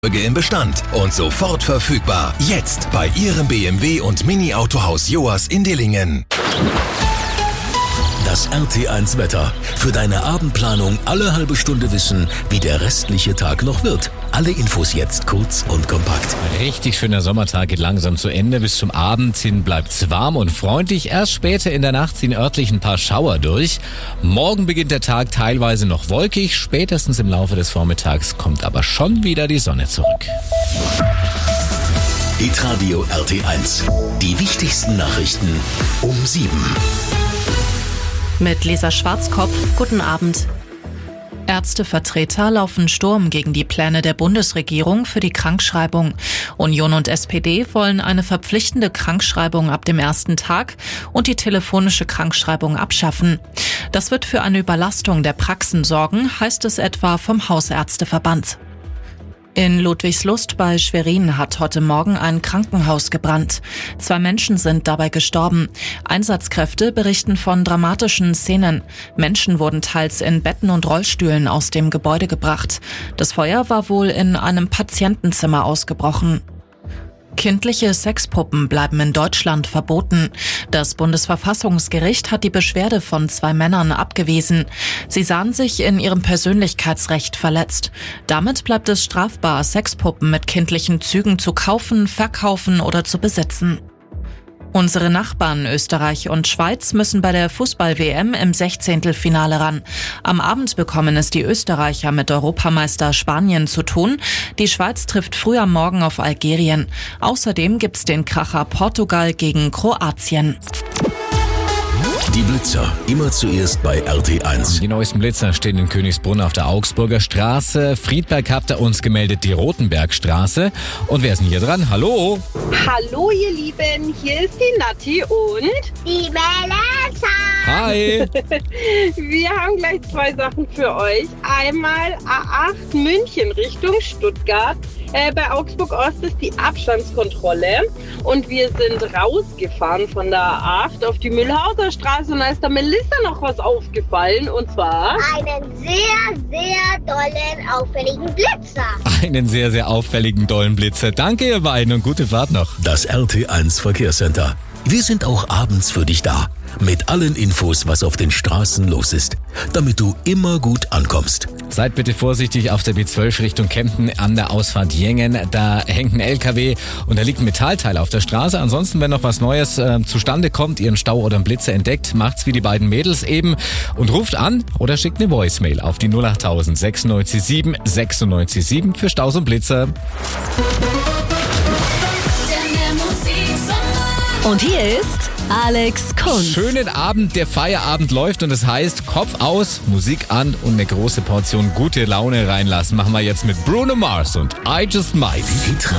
Im Bestand und sofort verfügbar. Jetzt bei Ihrem BMW und Mini-Autohaus Joas in Dillingen. Das RT1 Wetter. Für deine Abendplanung alle halbe Stunde wissen, wie der restliche Tag noch wird. Alle Infos jetzt kurz und kompakt. Ein richtig schöner Sommertag geht langsam zu Ende. Bis zum Abend hin bleibt's warm und freundlich. Erst später in der Nacht ziehen örtlich ein paar Schauer durch. Morgen beginnt der Tag teilweise noch wolkig. Spätestens im Laufe des Vormittags kommt aber schon wieder die Sonne zurück. Hitradio RT1. Die wichtigsten Nachrichten um 7. Mit Lisa Schwarzkopf, guten Abend. Ärztevertreter laufen Sturm gegen die Pläne der Bundesregierung für die Krankschreibung. Union und SPD wollen eine verpflichtende Krankschreibung ab dem ersten Tag und die telefonische Krankschreibung abschaffen. Das wird für eine Überlastung der Praxen sorgen, heißt es etwa vom Hausärzteverband. In Ludwigslust bei Schwerin hat heute Morgen ein Krankenhaus gebrannt. 2 Menschen sind dabei gestorben. Einsatzkräfte berichten von dramatischen Szenen. Menschen wurden teils in Betten und Rollstühlen aus dem Gebäude gebracht. Das Feuer war wohl in einem Patientenzimmer ausgebrochen. Kindliche Sexpuppen bleiben in Deutschland verboten. Das Bundesverfassungsgericht hat die Beschwerde von 2 Männern abgewiesen. Sie sahen sich in ihrem Persönlichkeitsrecht verletzt. Damit bleibt es strafbar, Sexpuppen mit kindlichen Zügen zu kaufen, verkaufen oder zu besitzen. Unsere Nachbarn Österreich und Schweiz müssen bei der Fußball-WM im 16. ran. Am Abend bekommen es die Österreicher mit Europameister Spanien zu tun. Die Schweiz trifft früh am Morgen auf Algerien. Außerdem gibt's den Kracher Portugal gegen Kroatien. Die Blitzer, immer zuerst bei RT1. Die neuesten Blitzer stehen in Königsbrunn auf der Augsburger Straße. Friedberg habt ihr uns gemeldet, die Rotenbergstraße. Und wer ist denn hier dran? Hallo? Hallo ihr Lieben, hier ist die Natti und die Melissa. Hi! Wir haben gleich 2 Sachen für euch. Einmal A8 München Richtung Stuttgart. Bei Augsburg Ost ist die Abstandskontrolle und wir sind rausgefahren von der A8 auf die Mühlhauser Straße und da ist der Melissa noch was aufgefallen und zwar einen sehr, sehr dollen, auffälligen Blitzer. Einen sehr, sehr auffälligen, dollen Blitzer. Danke ihr beiden und gute Fahrt noch. Das RT1 Verkehrscenter. Wir sind auch abends für dich da. Mit allen Infos, was auf den Straßen los ist, damit du immer gut ankommst. Seid bitte vorsichtig auf der B12 Richtung Kempten an der Ausfahrt Jengen. Da hängt ein LKW und da liegt ein Metallteil auf der Straße. Ansonsten, wenn noch was Neues zustande kommt, ihr einen Stau oder einen Blitzer entdeckt, macht's wie die beiden Mädels eben und ruft an oder schickt eine Voicemail auf die 08000 96 7 96 7 für Staus und Blitzer. Und hier ist Alex Kunz. Schönen Abend, der Feierabend läuft und es heißt Kopf aus, Musik an und eine große Portion gute Laune reinlassen. Machen wir jetzt mit Bruno Mars und I Just Might. Hitradio